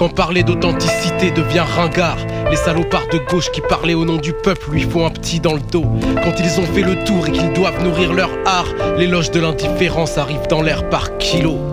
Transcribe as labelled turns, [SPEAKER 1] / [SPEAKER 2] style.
[SPEAKER 1] Quand parler d'authenticité devient ringard, les salopards de gauche qui parlaient au nom du peuple lui font un petit dans le dos. Quand ils ont fait le tour et qu'ils doivent nourrir leur art, l'éloge de l'indifférence arrive dans l'air par kilo.